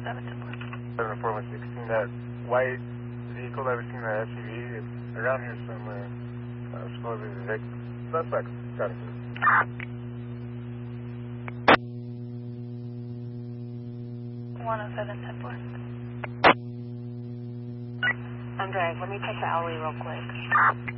74116, that white vehicle that we've seen, that SUV, it's around here somewhere. Supposedly the victim. Suspect, got it. Andres, let me check the alley real quick.